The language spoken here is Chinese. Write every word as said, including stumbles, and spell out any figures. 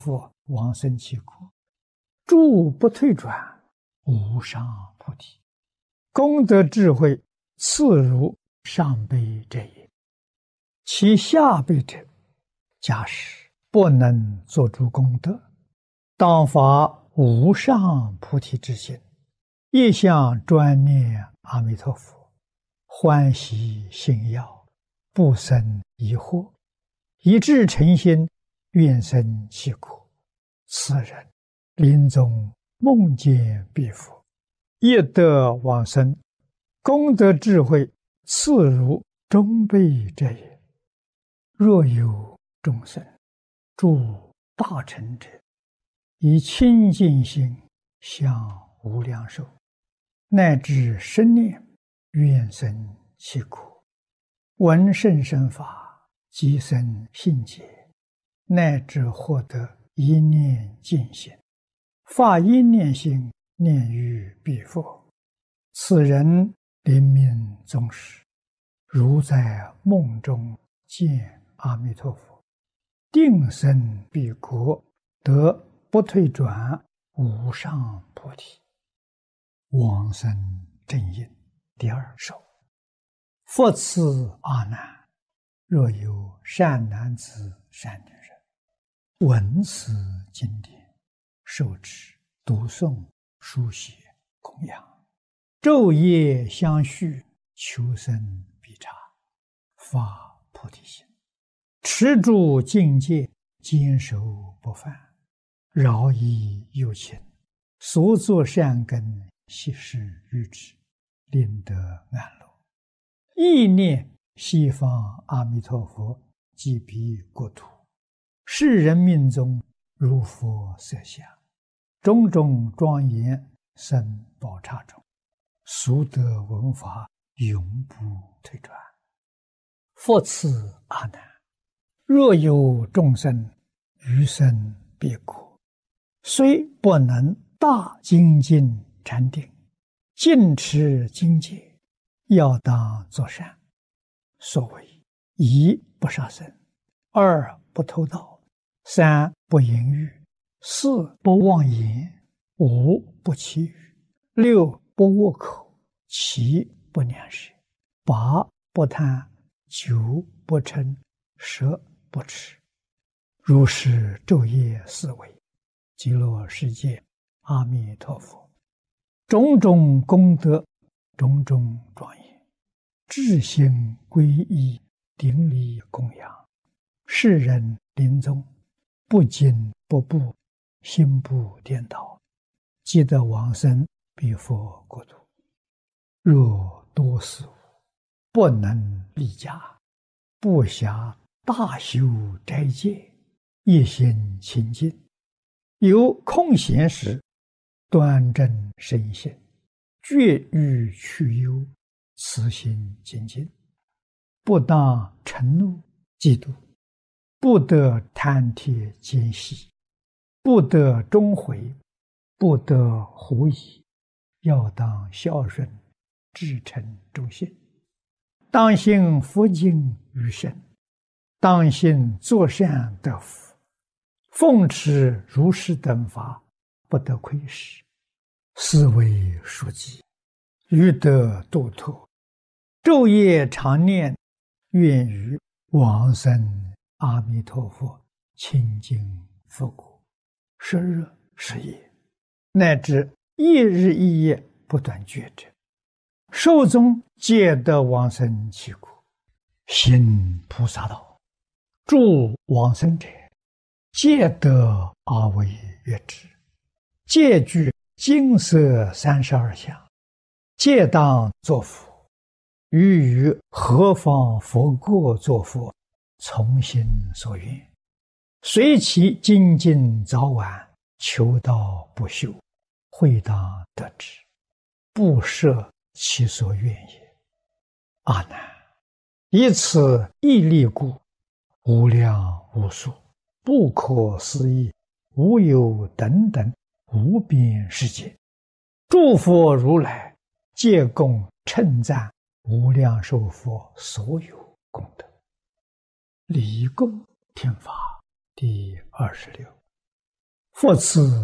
佛往生其国，住不退转，无上菩提。功德智慧次如上辈者也。其下辈者，假使不能做诸功德，当发无上菩提之心，一向专念阿弥陀佛，欢喜信要，不生疑惑，一致诚心，愿生其国。此人临终梦见彼佛，业得往生，功德智慧次如中辈者也。若有众生住大乘者，以清净心向无量寿，乃至生念愿生其国，闻甚深法，即生信解，乃至获得一念净心，发一念心，念于彼佛。此人临命终时，如在梦中见阿弥陀佛，定生彼国，得不退转无上菩提。往生正因第二首。复次阿难，若有善男子善女人，闻此经典，受持读诵书写供养，昼夜相续，求生必察，发菩提心，持住境界，坚守不犯，饶益有情，所作善根悉施于之，令得安乐。意念西方阿弥陀佛即彼国土，世人命中如佛色相，种种庄严生宝刹中，速得闻法，永不退转。复次阿难，若有众生余生彼国，虽不能大精进禅定，尽持精戒，要当作善。所谓一不杀生，二不偷盗，三不淫欲，四不妄言，五不绮语，六不恶口，七不两舌，八不贪，九不嗔，十不痴。如是昼夜思维，极乐世界阿弥陀佛，种种功德，种种庄严，至心皈依，顶礼供养，世人临终不惊不怖，心不颠倒，即得往生彼佛国土。若多死无，不能立家，不暇大修斋戒，一心清净，有空闲时，端正身心，绝欲去忧，慈心精进，不当嗔怒嫉妒，不得贪帖奸细，不得终悔，不得狐疑，要当孝顺，至诚忠信，当信佛经于身，当信作善得福，奉持如是等法，不得亏失，是为书记，欲得度脱，昼夜常念，愿于往生阿弥陀佛清净佛国，十日十夜，乃至一日一夜不断觉者，寿终皆得往生其国。行菩萨道，助往生者，皆得阿惟越之，皆具金色三十二相，皆当作佛。于于何方佛国作佛，从心所愿，随其精进早晚，求道不休，会当得之，不设其所愿也。阿难，以此一力故，无量无数，不可思议，无有等等无边世界，诸佛如来皆共称赞无量寿佛所有功德。礼供听法第二十六。 佛此